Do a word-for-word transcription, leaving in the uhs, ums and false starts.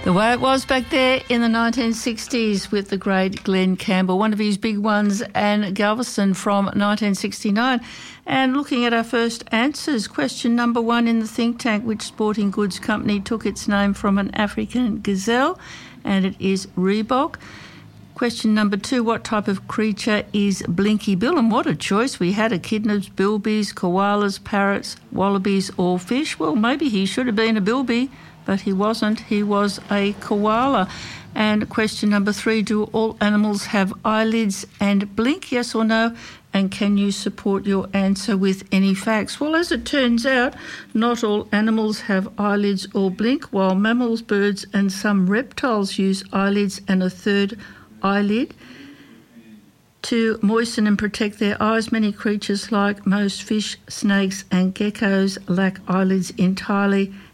The way it was back there in the nineteen sixties with the great Glenn Campbell, one of his big ones, and Galveston from nineteen sixty-nine. And looking at our first answers, question number one in the think tank, which sporting goods company took its name from an African gazelle? And it is Reebok. Question number two, what type of creature is Blinky Bill? And what a choice we had, echidnas, bilbies, koalas, parrots, wallabies or fish. Well, maybe he should have been a bilby, but he wasn't. He was a koala. And question number three, do all animals have eyelids and blink, yes or no? And can you support your answer with any facts? Well, as it turns out, not all animals have eyelids or blink, while mammals, birds and some reptiles use eyelids and a third eyelid to moisten and protect their eyes. Many creatures, like most fish, snakes and geckos, lack eyelids entirely